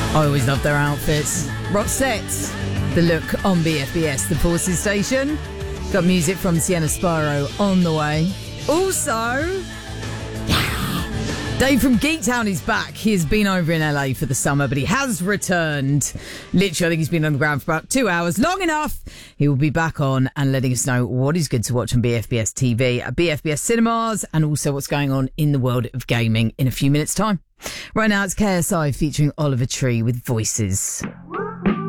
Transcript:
I always love their outfits. Roxette, the look on BFBS, the Forces station. Got music from Sienna Spyro on the way. Also, Dave from Geektown is back. He has been over in LA for the summer, but he has returned. Literally, I think he's been on the ground for about 2 hours. Long enough. He will be back on and letting us know what is good to watch on BFBS TV, at BFBS Cinemas, and also what's going on in the world of gaming in a few minutes' time. Right now, it's KSI featuring Oliver Tree with Voices.